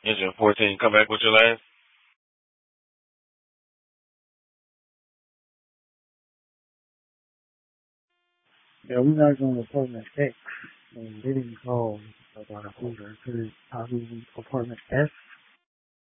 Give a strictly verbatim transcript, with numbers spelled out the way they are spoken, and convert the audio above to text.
Engine fourteen, come back with your last. Yeah, we knocked on apartment X, and they didn't call about a Hoover. It was probably apartment S.